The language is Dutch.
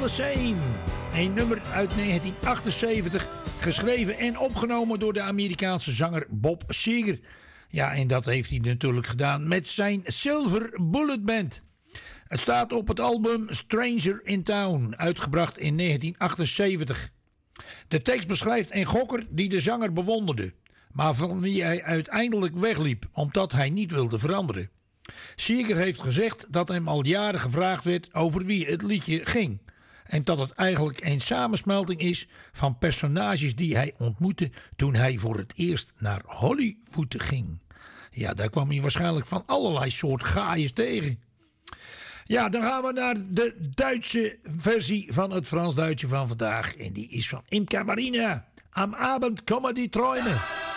the Same. Een nummer uit 1978, geschreven en opgenomen door de Amerikaanse zanger Bob Seger. Ja, en dat heeft hij natuurlijk gedaan met zijn Silver Bullet Band. Het staat op het album Stranger in Town, uitgebracht in 1978. De tekst beschrijft een gokker die de zanger bewonderde, maar van wie hij uiteindelijk wegliep, omdat hij niet wilde veranderen. Seger heeft gezegd dat hem al jaren gevraagd werd over wie het liedje ging. En dat het eigenlijk een samensmelting is van personages die hij ontmoette toen hij voor het eerst naar Hollywood ging. Ja, daar kwam hij waarschijnlijk van allerlei soort gaaiers tegen. Ja, dan gaan we naar de Duitse versie van het Frans-Duitse van vandaag. En die is van Imka Marina. Am Abend kommen die Träume.